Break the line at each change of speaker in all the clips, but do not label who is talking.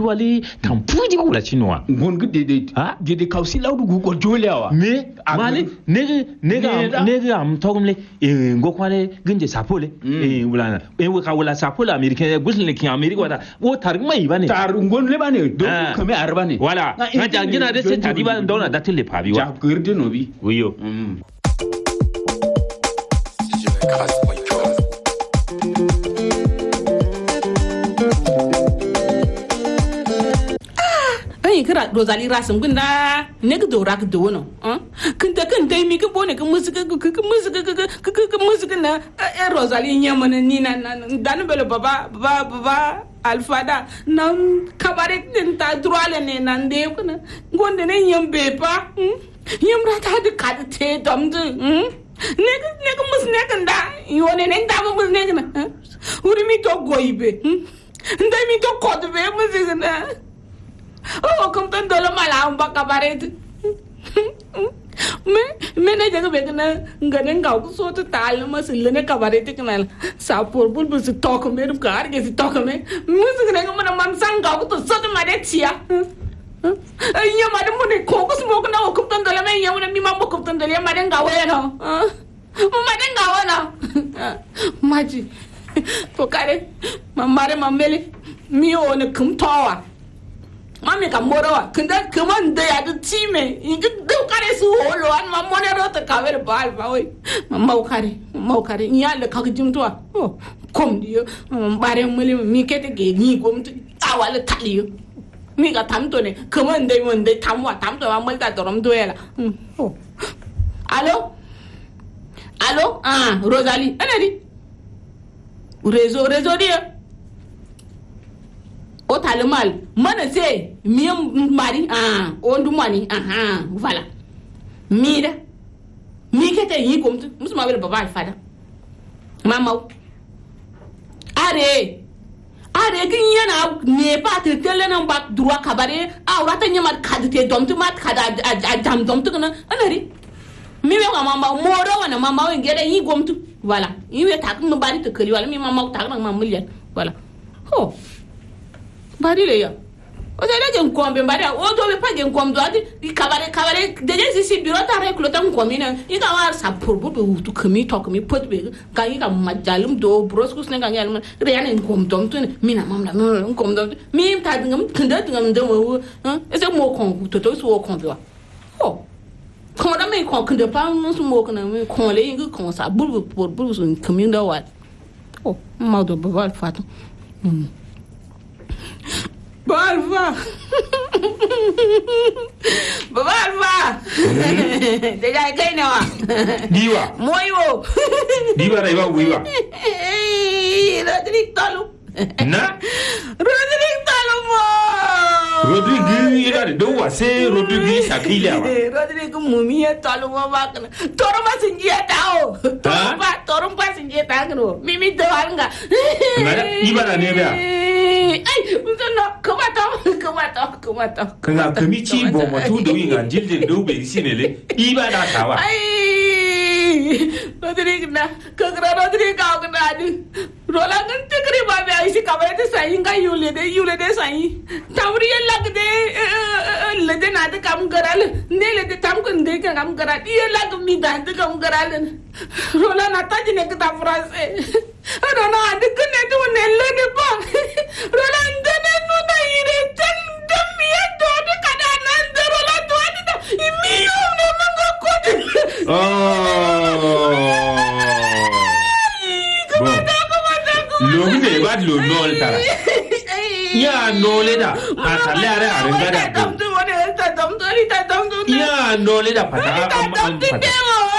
wali kan puji kula chinoa
ngon de kausi laudu go jolewa
me mali nega am togumle ngo kwale ginje sapole wala we ka wala sapole americain gusle ki america wala wo tar mai bane
tar ngon le bane do kame arbane
wala na jangina de se tadiba ndona datile pabi wa
ja gurde no bi
wiyo
kira Rosalie rasum gunda ne ga dora ka dono kanta mi ka bone ka musika na Rosalie nyama na ni na dan bele baba alfada na kabaret din ta droale ne nan de kuna gonde ne nyambe pa nyamra ta de ka te domdu ne ga mus ne ganda yone ne da mus ne gana uri mi to goibe ndai mi to kodbe musika na oh comme tant de la mala on va cabaret mais ne jaga begna ngane ngaw ko so to tal ma silne cabaret kanal sa por bul bul to ko me kar ke to ko me music ne ngam man sang ngaw to so to ma de tia ay nya ma de mo ne ko smo ko na ko tant de la me nya na mi ma ko tant de la ma de ngaw no ma de ngaw no maji ko kare mamare mamele mi o ne kum tawa mami ka morowa kunda kaman da ya da time inga da kare su holo an ma monero ta kawer bal ba oi mau kare nya le ka jimtwa oh kom dio bare mali mi kete ge ni gom awala taliyo mi ga tamto ne kaman dai mon dai tamto ma mal da dorom doela oh allo Rosalie anadi réseau dia o talimal mana se miyam mari ondu mani voilà mira mi kete yi komtu musuma bel baba alfada mama are kin yana ne pa te telenan bak droit kabare awrata nyama kadite domtu mat kada jam domtu kana anari mi we mama moro wana mama we ngere yi gomtu voilà yi we tak no bari te kali wala mi mama tak na mama million voilà ho bari le ya o da gen kombe bari o do be pa gen komdo adi kabare de si biro ta recruter komina i ka war sa porbo be tu kami to kami pot be ka i ka majalum do broskus ne ga nyal re ya ne komdom tu mina mamla no komdom mi ta ngam kunda ngam de mo ese mo kon to so kon be wa ho kon da me kon kunda pa no so mo kon me kon le ngi kon sa buru so kami da wa oh ma do bal fatu Balva. Déjà kay ne wa.
Diwa.
Moyo.
Diwa raiwa wiwa.
Rodrigue Talo.
Na?
Rodrigue Talo mo.
Rodrigue ira do wa se Rodrigue sakila wa.
Rodrigue mumia Talo mo bakna. Toro ma sinjia tao. Toro ma sinjia tao. Mimi do hanga.
Ngara ibara ne ba.
Ay, no, kumato.
Kana kamichi bo mo tu do inga jilde do be sinele. Iba da tawa.
Ay, Rodrigue na, kagra Rodrigue ka adu. Rola kan tekri ba be ai si kabare te sai nga yule de sai. Tamri lag de le de na de kam garal. Ne le de tam kun de kam garal. Ye lag mi da de kam garal. Rola na ta jine ka ta frase. Ana adu kun ne tu ne le de ba. Rola ndene no da ire tan dam ye do de kada nan de rola to adu da mi yo no manga ko de.
Logi ne ba lo nol tara. Ya nole da atale are ngada do. Ya nole da pata am pata.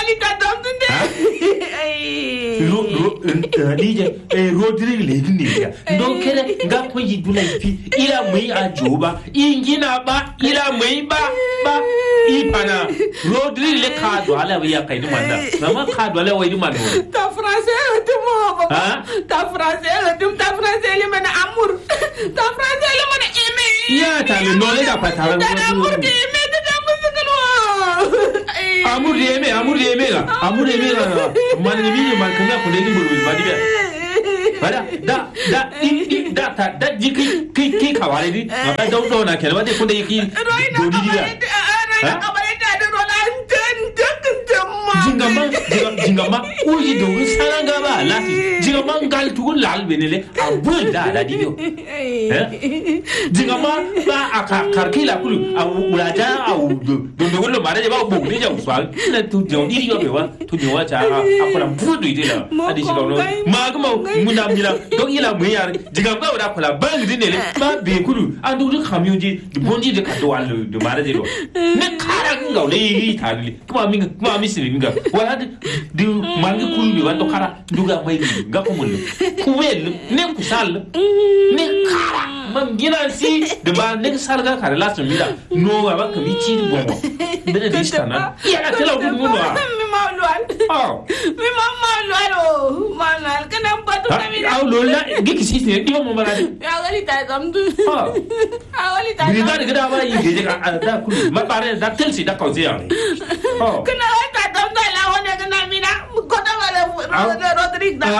Nije Rodrigue legini ya. Donc kele nga ko yidula ipi ila mui ajoba ingina ba ila mui ba ipana Rodrigue le kado ala ya kaidu manda. Mama kado ala waidu manda.
Ta français tu mo baba. Ta français le mana amour. Ta français le mana aimer.
Ya ta le nole da pata.
Ta amour ke aimer ta
amour de aimer la. Man ni mi man kana ko le ni bulu badi be. Bada da jiki kai kawale di ba da na kenan ba dai kun da yake dodi diga jingama uji do saranga ba lati jingama ngal tu lal benele abul da diyo jingama ba aka karkila kulu ulaja au do lo mare ba bu ni ja uswa na tu jodi yo be wa tu jowa cha akora budu ide la adi shi no magma muna mila do ila mu yar jingama ba da kula bang dinele ba be kulu andu du khamyoji bonji de kado al do mare de lo ne kara ngau le tali kuma mi siri nga wala di mangi kulbi wando kara duga mai ga kumul kuwel ne kusal ne kara man gina si de ba ne sarga kare last mira no ba ka mi ci bongo bene de stana ya tela du no
mi mawlwal mi mawlwal manal kana batu kamira
aw lola giki si ne di mo mara
ya gali ta zamdu awali ta
ni da ga ba yi ge ga da kulu ma bare da telsi da kauze ya
kana ta zamdu la wona kana mina ko da wala Rodrigue da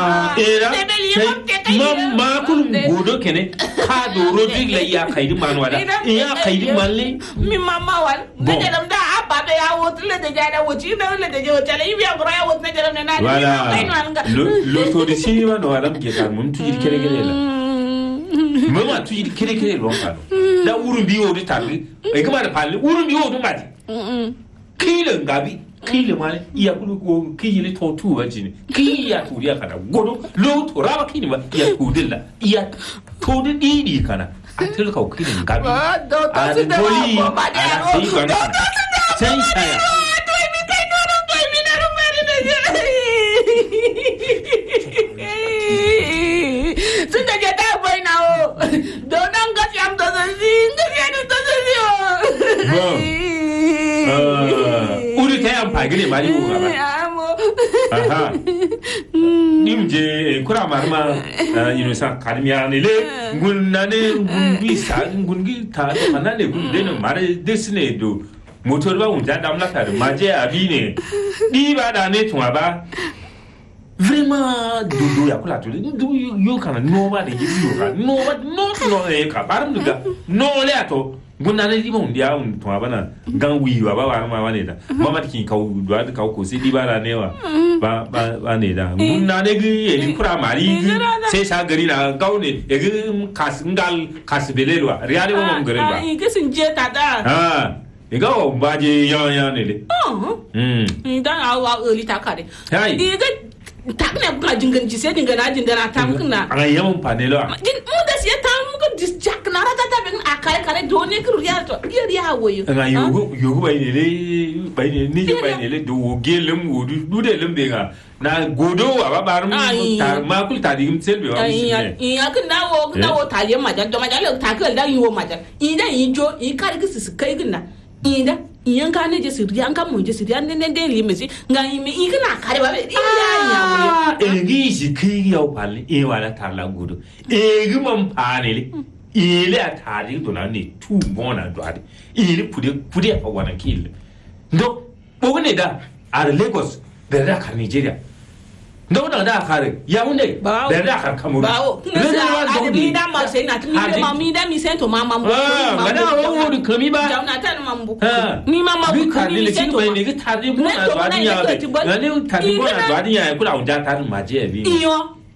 era ma kulum godo kene ka do Rodrigue la ya kaydi man wala ya kaydi malle
mi mama wal ne dem da abba be ya wot le de jada woti na le de jo tele ibi abra ya wot ne dem ne na
wala lo to di si wa no adam ke kan mum tuji kere kere la mama tuji kere kere lo ka da urun bi wodi tabi e kuma da palle urun bi wodi ngati kile ngabi kile male iya kulu ko kile to tu wajini kiya to ya kana godo lo to rawa kini ba iya to dilla iya to di kana atil ka kile ngabi a doli sai kana sai saya
to mi kai no to mi na ru mari de sun da ta boy na o do nan ga fiam to da zinga ya to da
uri ta ampa gine mari wo ba aha nimje kura marma yino sa kadmiya ne le gunane gungi sa gungi ta to manane gunde no mare desne do motor ba unja damla ta maje abine di ba da ne tuma ba vraiment do ya kula to do yo kana no ba de yo ka no ba no e ka baram duga no le ato gunane di mon dia un to bana gan wi wa ba ma wane da mama kin ka do da ka ko sai di ba ne wa ba ne da gunane gi e kura mari sai sa gari na gaune e gi kasingal kasbelelwa riade mo mon gari ba
ai ke sin je tata
e ga o ba je ya ne le
dan awa early takare
hai
takne ka jingan ji sai dinga na jindana tam kana
an yamun panelo
mu da sai tam ko disjak na rata ta bin akare kare do ne kru ya to ya woyo
nga yugo bai ne le ni bai ne le do gelem wodu du de lembe nga na godo aba barum tar ma kul tadim selbe wa
ya kan dawo taliye majal do majal ta kal da yiwo majal ida yijo yi kare ki su kai gina ida iyan ka ne je siriya an ka mun je siriya ne ne li mesi nga yi mi ikana kare ba be ya woyo
ngi shi kai yau palle e wala tarla godo gi mam panele ile atari do na ne tu bona do ade ile pude a wana kille ndo bogone da ar Lagos da ka Nigeria ndo da kare ya munde da ka Cameroon
bawo mi da ma sai na tuni mi da mi sento mama mu
ngada wo du kami ba
jauna ta mambu ni mama bu
kami le sento bai ne ga tari bu na do adinya be ngane tari bu na do adinya kula unja ta ma je bi
iyo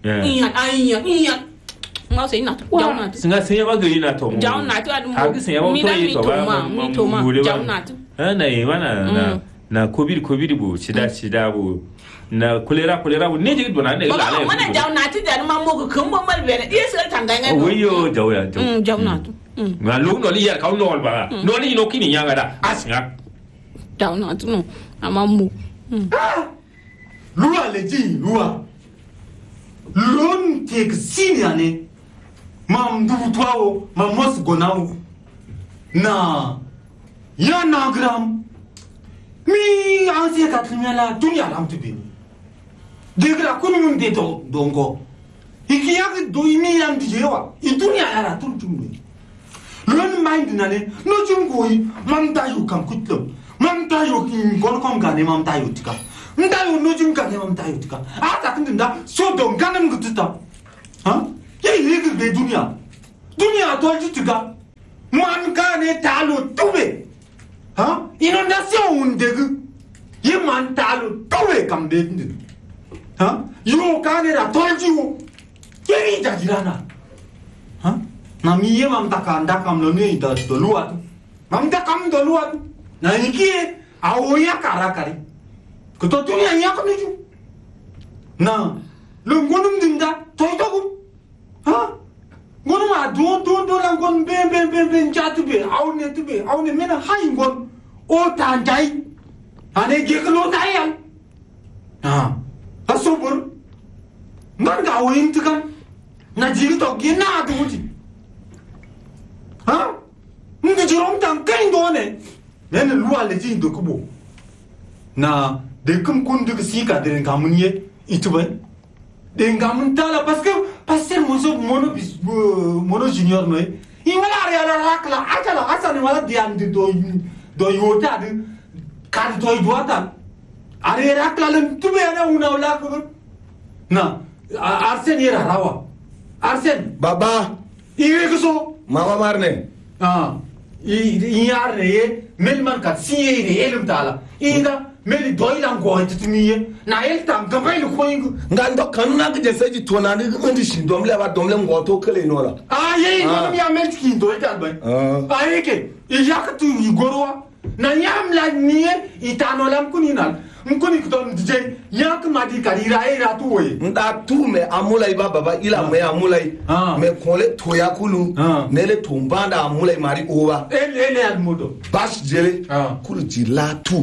ma sai na jauna
singa sai ba gari na to
jauna ta
ha ga sai ba to yi to ba
mi to ma jauna ta
na yi wana na covid bu shida bu na kulera bu ne je do na ne la
la mana jauna ta da ma mo ko kan mo mal bene iya sai tanganga
wayo jawya
jauna ta
ma lu no li ya ka no ba no li no kini nyanga da asinga
jauna ta no ama mu
luwa le ji luwa lon tek siniane mam dubu twao mamos gonao na ya nagram mi anse ka tnyala dunya lam tibini degra kunun de dongo ikiya do imi yam dijewa I dunya ala tuntumni lon mind nane no jungoi mam tayu kam kutlum mam tayu kin gon kom gane mam tayu tika ndayo no jum gane mam tayu tika ata kinda so don ganam gutita hein ye yigir be dunia tolji tuga man kane talo tube hein inondation undegu ye man talo tube kambe ndi hein yo kane ra tolji wo ye jajirana hein na miye mam takanda kam lo ne da do luat mam da kam do luat na ikie awoya karakari ko to dunia yak ni ju na lu ngonum dinga toy togu ha ngonum a do la ngon be njatu be awne mena hay ngon o ta jai ane geklo tayal ha asobur man ga woyin tukan na jiri to gina aduti ha ngi jirom tan kai ndone men luwa le jin do kubo na de kum kun de si ka de ngamunye ituba de ngamun tala parce que passer mono junior no ingala ala rakla akala asani wala diam de do yota de kan to iduata are rakla len tube ana una wala ko na arsen yera rawa arsen
baba
ire ko so
mama marne
inyar ne melman kat siye ne elum tala inda meli doilan go titimiye na eltam gamay lu koingu
ngando kanuna ke jeseji tonani ndi shindomle ba domle ngoto kele nola
ye no ya melki do talba ayeke yakatu igorwa na nyam la niye itanolam kuninal mkuni kuton dije yak madi karira era tuwe
nda tu me amulai baba ila me amulai me kole toya kulu nele tumbanda amulai mari owa
ele almudo
bas jele kulu jila tu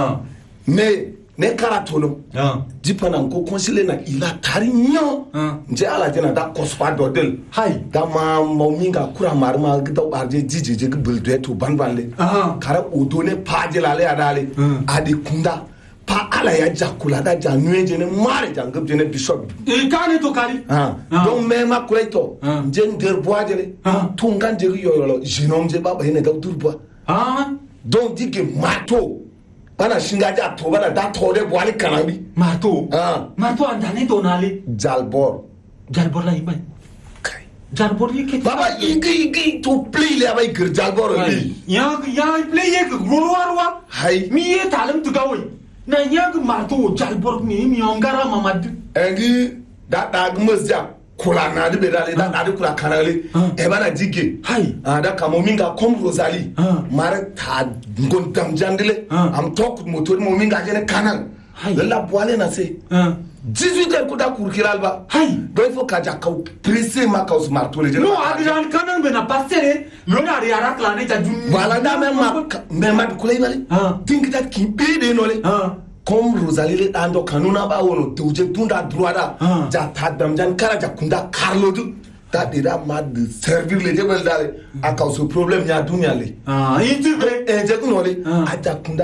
ne karatono jipana nko konsile na ila tari nyo nje ala jena da kospa dodel
hay
da ma mominga kura marma gida arje jije ge bulde to banbanle kara odone pajela le adale adi kunda pa ala ya jakula da janwe ne mare jangab jene bishop
kane to kari
donc mema kureto nje nder boajele tungan je yoyolo jinom je baba hene da turbo donc dike mato bana shingaja to bana da tode boali kanambi
mato andane to nale
jalbor
la imay
kai
jalbor yake
baba igi to play le abay gir jalbor li
ya play yake gorwarwa
hay
mi ye talam to gawi na yag mato jalbor ni mi ongara mamad
engi da gmazja kula na de bedale da kula kanale e bana jige
hay
da kamominga kom rosali mare ta ngon tam jandile am tok motor mominga jene kanal la boale na se 18 heures kuda kurkiral ba
hay
do il faut ka jakau pressé ma kaus marto le
no adiran kanan be na passer lo na ri arak la ne ta dun
wala da même ma kulay bale think that ki be de no le comme Rosalie le ando kanuna ba wono tuje tunda droit da ja ta damjan kara ja kunda karlo du ta dira ma de servir le jebel dale a cause problème ya dunia le
intibe
je kuno le a ja kunda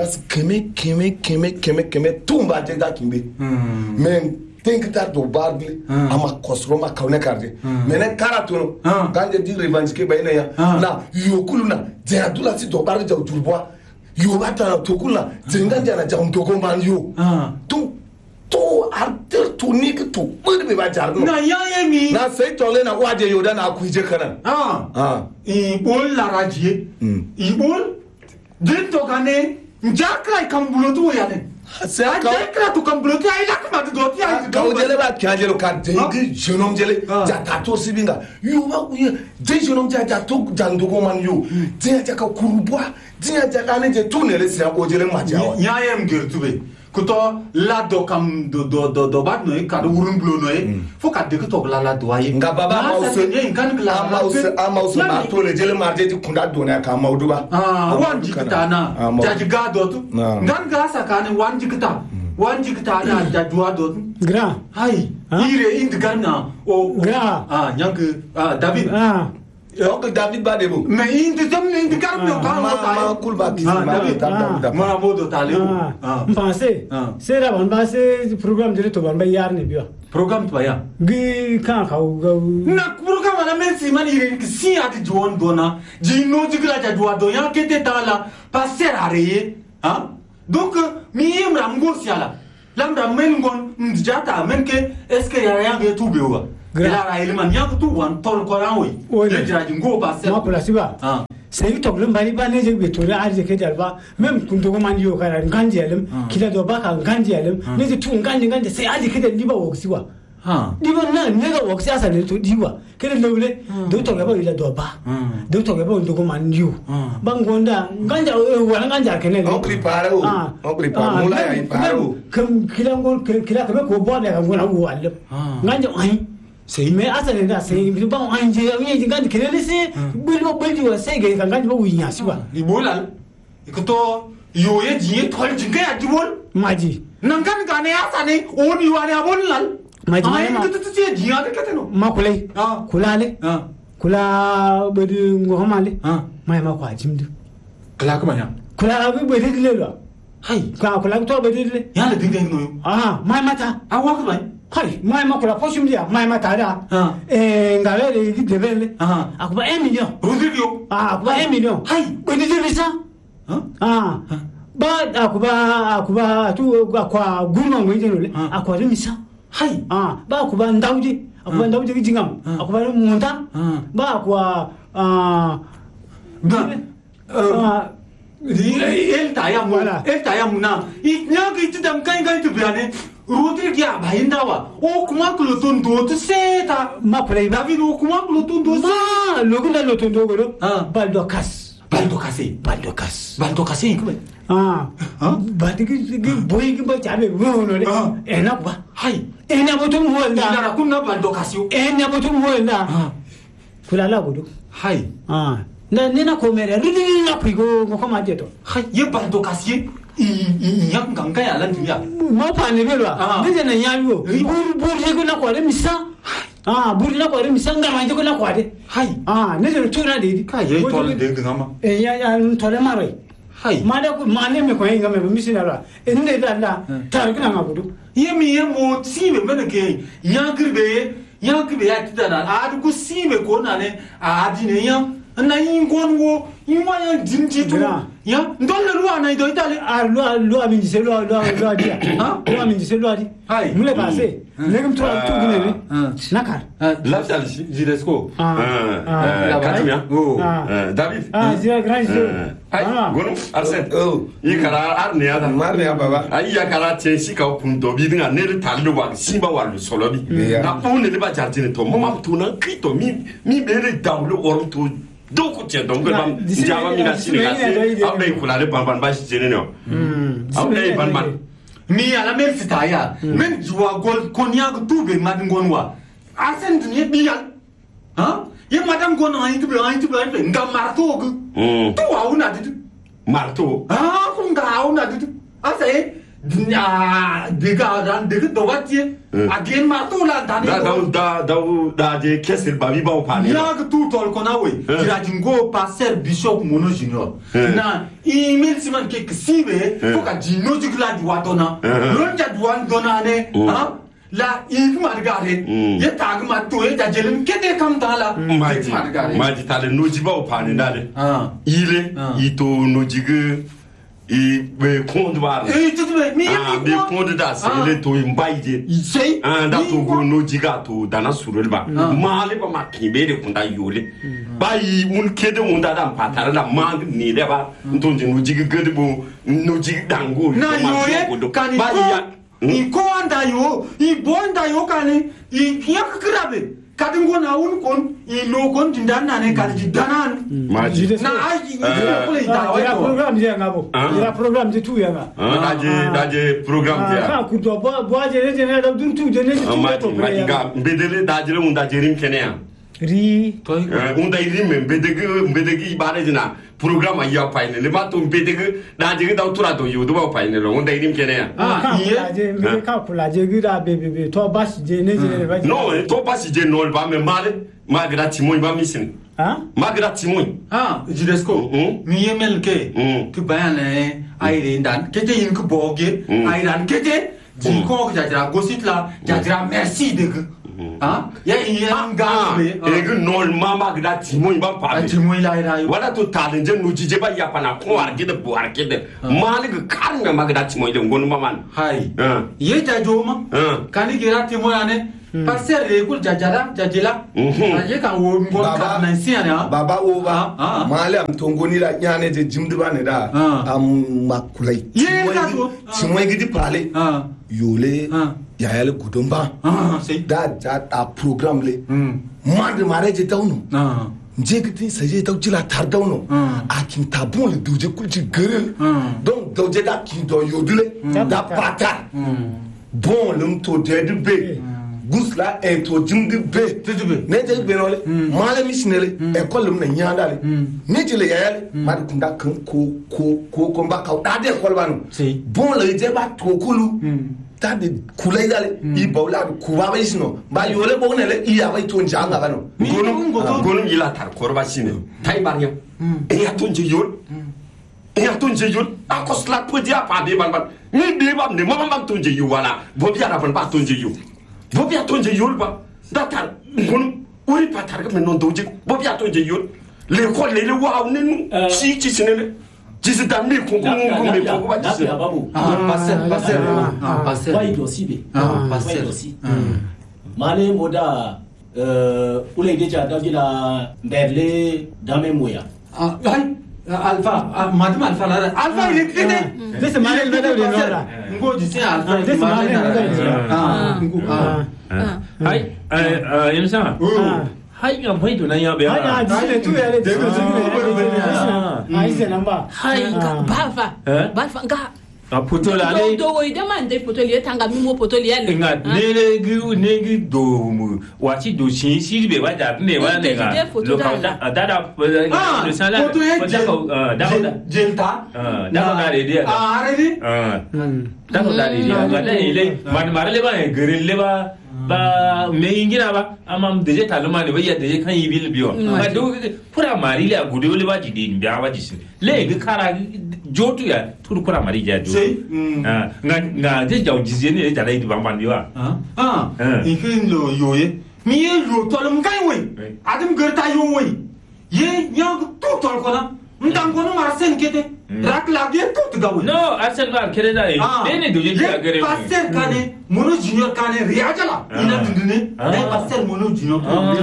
keme tumba je da kimbe men think that do badly ama kosroma kaune karje menen karatuno kanje di revendiquer bayna ya na yokuluna je adula si do barje turboa yo bata tokula zenga jana jam toko man yo to arter to nik to bud be ba jarno
na yaye mi
na sai tole na waje yo da na kuije kana
i bol la rajie i bol din to gane njakla kambulo to yane
sai
ka to kambulo ti ai lakma do ti ai
ka ojele ba kajelo ka dengi jenom jele ja tato sibinga yo ba ku je jenom ja to jandugo man yo je ja ka kurubwa dia jakane je tunele sia ojele majawa
nyaayem gertube kuto la do kam do bad no ka do urun blo no fo ka de to la do ayi
nga baba mausa ma to le jele marje ti kunda do na ka mauduba
wan jikita na jaji ga do tu ngan ga sakane wan jikita na jajua do tu
gra
hai ire indgana o
gra
nyang David
Oncle David Badebo.
Mais il
ma kulba
David. Ma modo taleo.
Pensez. C'est là on passe programme de to ban bayar ne biwa.
Programme to ya.
Gi kan ka
na programme na merci man il si ati juon dona. Jino jigla ja doa do ya kete tala passer areye. Donc mi ram go siala. Lamra men ngon njata men ke est-ce que ya ya ge tu bewa. ila ile man yak tu wan tol ko rawi le jiraji ngo ba se
ma kula siba sai to glum bari ba ne je be to da arje ke jalba mem kun to man yo kana nganje alim kila do ba ka nganje alim ne je tu nganje sai arje ke da liba wo siwa liba na ne ga wo sia sa ne to diwa ke le le do to ga ba ila do ba do to ga ba ndo ko man yo bangonda nganja wala nganja ke ne
on prepare mula ya iparo
kam kila ka ko bo ne ga ngona wo alim nganja ai sai me asali da sai ba an je yin jin gandi kele sai bulbo bulji wa sai ga kan gandi ba winya shi ba
ibulal ikoto yoye jiye tol jinga ya jibol
maji
nan kan ga ne asane oni wa ne abon lal
maji
ai ko to je jiya da katano
makulai kulale kula bodi ngomale mai ma kwa jimdu
kala kuma ya
kula bi bodi lelo hai ka kula to bodi le
ya le dinga no
mai mata
awa ko mai
hai mai makula poshum dia mai mata da ngale de debele akuba 1 million
rodrigo
akuba 1 million
hai
bodi de visa ba akuba tu akwa guma ngwe le akwa de misa hai ba akuba ndawje jingam akuba munta ba akwa
el tayamuna inyanga itidam kai tu biane rodrigo ya bayindawa o kuma kuloton do to seta
makulai ba
david o kuma kuloton do
ma logunda lotondo godo baldokas kuma ba digi boy gi ba chabe wo no le ena ba
hai
ena botum wonda
ina kunna baldokasio
ena botum wonda kulala godo
hai
na nena komere rili na prigo ko ma jeto
hai ye baldokasio yang ganga ya lan dunia
ma pa ne belwa nije na nyawo bur je ko na ko le misa bur na ko le misa ngama je ko na ko de
hai
nije to na de
ka ye tol de ngama
ya tole mare hai mane ko mane me ko hinga me misina la ende da ta kina ngabudu
ye mo sibe mena ke yangirbe ya tidana adu ku sibe ko na ne adine ya na ingonwo inwaya jinji tu ya ndolle ruwa na ido itale
lo ami se lo dia lo ami se lo di mule passé legum to gine nakar
l'aftal jiresko katumia david
zira grand
gono arsen ikara arne ada
marne baba
ai yakara che sika punto bi dinga ne talu wa simba wa lu solo bi na pone le ba jardine to mama tuna krito mi bere dawlo orto doko tiens donc bam jama mi na sini abe kula le ban ba jene no abe ban
mi ala mer fitaya men jwa gol konya ko tube madngonwa arsen dunie bial ye madam gon ay tube ngam marto ko to awuna ditu
marto
ko ngawuna ditu ase diga dan diga dobatie again marto la dani
da je kesel babi ba opani
ya ko tu tol konawe kira jingo passer bishop mono junior na email siman ke sibe ko ka jino jigla duatona ronja duan donane la ik margare ye tag ma to ye jajelin kete kam tala
maji tale noji ba opani dale ile ito nojige be kondu ba be kondu da se le to imbaije
sei
da to go nojiga to dana surul ba male ba makibe de kunda yole bayi un kede unda da patara da mang ni de ba ntonje nojiga gede bo nojiga dango
na yoye kani ni ko anda yo I bonda yo kani I yak krabe kadingo na un kon I lo kon dindana ne kadji danan
maji
na aji
ira program je ngabo ira program je tu yanga
daje program je
ka ku do bo je ne da dun tu je ne tu to
maji ga bedele dajele unda jerim kenya
ri
unda irim bedegi bare jina program ya paine le mato bedege dajege da tura do yudo ba paine lo unda irim kenya
je me ka kula je gira bebe to bas je ne je ba
no to bas je no ba me male magra timon ba misin magra timon
jiresko mi yemel ke tu bayane ayre ndan kete yin ko boge ayran kete jin ko jajra gositla jajra merci de ya ngabe
egu nol mama gida timon ba pa
timon la ira
wala to talenje no jije ba ya pana ko argede bo argede mali ga karnga magida timon de ngonu maman
hai ye ta joma kani gira timon ane passer regul jajala jajila aje kan wo ngon ka nan siana
baba wo ba mali am tongoni la nyane je jimdiba ne da am makulai chimoy gidi pale yole yayale gudumba da ta program le mande mare je tawno njegiti saje taw jila tar dawno akin tabon le duje kulci gerel donc dawje da kin do yodule da pata bon lum to de be gusla e to jimdi be ne je be nole mala misnele e kolum na nyandale ne je le yayale mar kunda kan ko mba ka da de kolbanu bon le je ba to kulu ta de kulay dale I bawla kuba ba isno ba yole bo ne le iya ba to njanga bano
gonu ila tar korba sine tay baryo e ya tonje yol akosla podia pa be ban ni be ba ne mo ban tonje yu wala bo biya na ban ba tonje yu bo biya tonje yol ba datar gonu uri patar ga non doje bo biya tonje yol le ko le wa ne nu si ci sine jisi ta mi ko me ko ba jisi
babu passer wai dosi be passer dosi male moda ule deja dagila berle dame moya
alpha madam alpha la alpha il est
this male no da no
ngo jisi alpha
this male no da
hai yemsa hai ngam phai tu na ya be
ha jile tu ya le de ai se namba
hai bafa nga
poto la le
do wo ide man de poto le tanga mi mo poto le ale
nga ne gi do mu wa ti do sin si be ba da ne wa ne ga lo ka da le sala da
jelta
da re dia
re
da re dia ga le man marle ba gerel le ba me ingina ba amam deje taluma ne ba ya deje kan yibil biyo ba do pura mari le gudu le ba ji din biya ba ji le ga kara jotu ya turu kura mari ja do nga je jaw jize ne ja dai ban ban biwa
ikin lo yoye mi ye yo tolum kai we adam gerta yo we ye nyang to tol kona ndang kono marsen kete rak lagi to gawe
no arsen ba kere da ne do je ja gere
passer kane mono junior kane ria jala ina dindune dai passer mono junior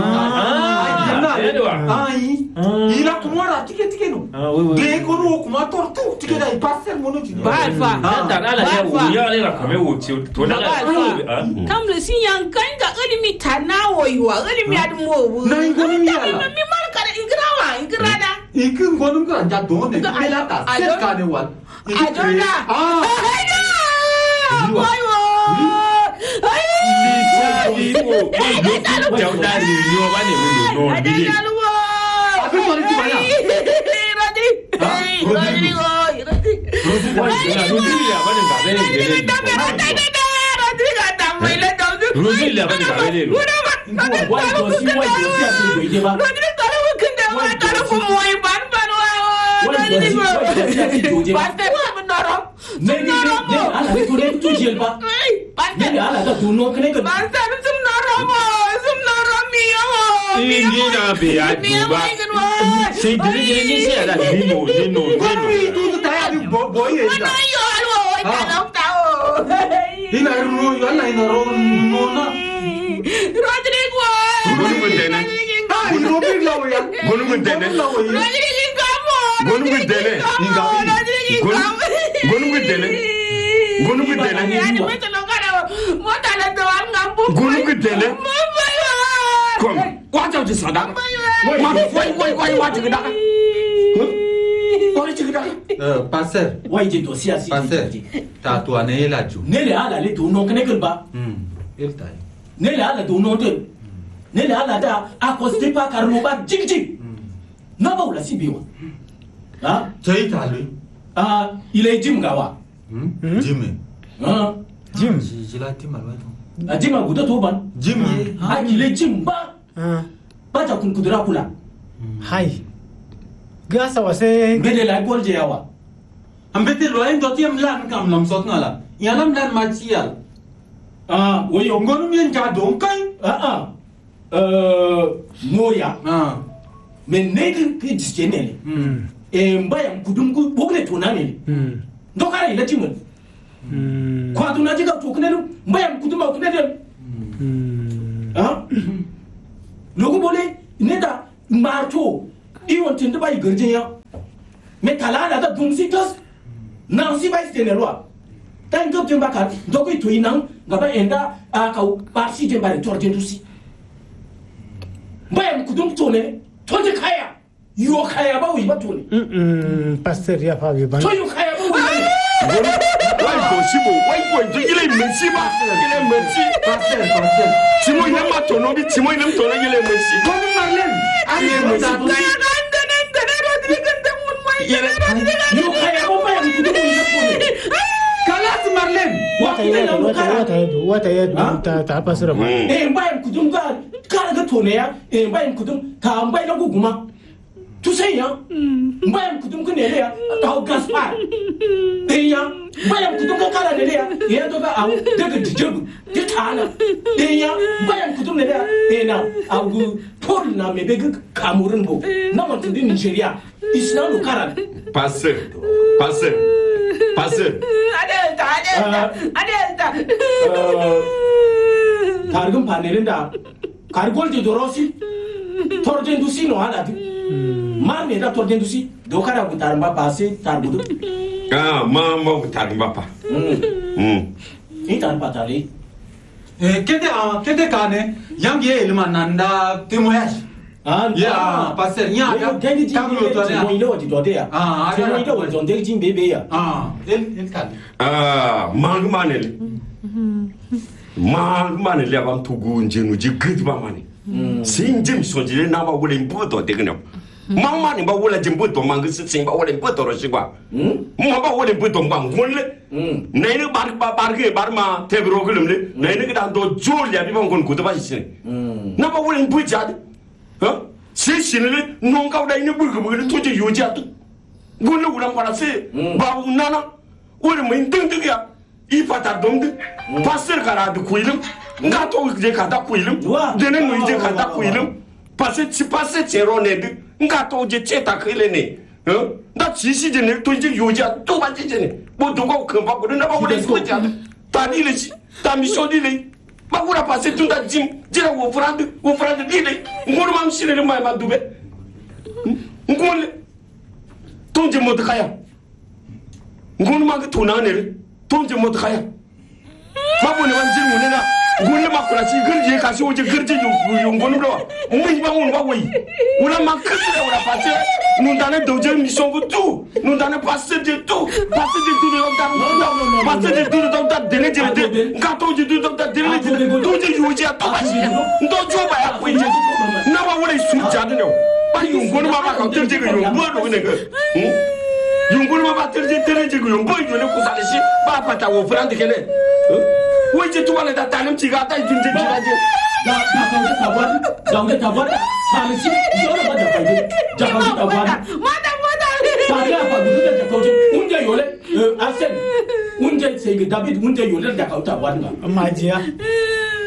ai ila kumara tike no de kono kuma tortu tike dai passer mono junior
bafa
da ala ya le la kame wo ti to da
kam le sin yang kan ga elimi tanawo yiwa elimi admo
na ngoni mi ala
mi mal kada ingrada
ikin gonum ka ja don ne belata set ka ne wal
ajona ayo
jaw dari yo ba ne wo no bile
aku sori ti bana
Rodrigo
Ingina be aduba. Sei dire se era nino.
Boy ina ro yo alla ina ro nona
Rodrigo
gonu mundene
ai ro bi lawo ya
gonu mundene
Rodrigo
gonu mundene gonu mundene gonu mundene kom wacha ji sada wai wacha gida wai ji gida
passer
wai je dosi asi
passer ta to ne la ju
ne le ala le to no kene ba
el tai
ne le ala to no te ne le ala da akoste pa karno ba jigji na ba wala sibiwa ha
tai ta lui
ile jim gawa
jim
jim
jila ti malwa
a jima guda to ban
jim ye
ile jim ba ta kun kudura kula
hai gasa wase
bede la gorje yawa
ambete lo en dotiam lan kam lam sot ngala yalam lan machial
woyo
ngonu mien ka don kai
moya men negin ki diskenele mbaya kudum ku bogle tonane ndokara ile timon kwa tunajiga tukunelu mbaya kuduma kunele
ha logo bole ne da marto i wontin da bai garjin ya me talana da dumsi tas nan si bai stene loi tan gop tin bakar do ko to inan gaba enda a ka parsi je bare torje dusi bayan kudum to ne to je kaya yo kaya ba wi ba to ne
pasteur ya fa bi ban
to yo kaya ba wi
wai ko sibo wai ko to ile mensi ba ile mensi
pasteur
timo ina ma to no bi timo ina to no ile mensi
ko ni marlen ani mo ta
yo kaya ba bayan kudum wi ba to ne
kalas marlen
wata ya ta pasteur ba
bayan kudum ga ga to ne ya bayan kudum ka bayan na guguma tu sais ya bayan kudum ku ne ya ta gaspar ya bayan kudum ka kala ne ya to ga awu daga dijebu ya tana ya bayan kudum ne ya na awu pol na me be Cameroon bo na mo tindi Nigeria isna no kara
passer
adelta
targum panelin da kargol de dorosi torden dusi no halati ma me da torden dusi do kara ku tarba base tarbudu
ma tarba pa
itan patali
kete kane yang ye ilman nanda témoignage ya pasteur nya ga
tagulo to ne mo ilo ti do de ya mo ilo wo don de jin bebe ya
el kan
manele abam tugu njenu ji gidba mani sinjim sonjile na ba wole mputo tegno mama ni ba wole jimputo mangu sin ba wole mputo roshigwa mo ba wole mputo ngam gonle nayne bar ma tegro gulumle nayne ga do jolia bi ban gon ko to ba shin na ba wole mpujad ha shinile non ka da ni bugu to je yoja to gonle wulan kwala se ba nana wole min ding ya ifata domde passer kara de kuilim nga to je kata kuilim dene no je kata kuilim passer ti passer zero ne de nga to je cheta kile ne da chisi je ne to je yoja to ba je ne bo do ko kan ba ko na ba ko de ko ja ta ni le ci ta mission di le ba ko ra passer tout da jim jira wo frande di le ngoro mam sire le ma dube ngol to je mo kaya ngol ma ko tuna ne tonje mot khaya babu ne wanjin mu ne na gunle makura ci girje ka so je girje yu ngonu do mun ba mun ba wai wala makasi da wala pate nun dane doje mission ko tout nun dane passer de tout do da passer de tout do da dene jere nga to je do da dene jere do je yu je to ba shi ndo jo ba ya ko je na ba wala su ja de no ba yu ngonu ba ka terje yu ngonu ne yungulu ma baterje tereje ko yumbo yone ko saleshi ba pata wo frande kene weje tuwale da tanem ci gata junje jiraje
da ka ta wada saleshi yoro ba da faide da ka ta wada
mata
sare apa du da ka unje yole asen unje sai David unje yole da ka ta wada
majiya